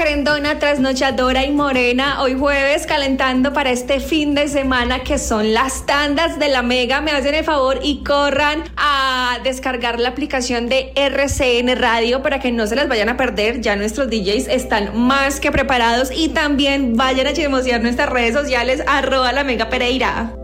querendona, trasnochadora y morena. Hoy jueves calentando para este fin de semana que son las tandas de la Mega. Me hacen el favor y corran a descargar la aplicación de RCN Radio para que no se las vayan a perder. Ya nuestros DJs están más que preparados y también vayan a chismosear nuestras redes sociales @LaMegaPereira.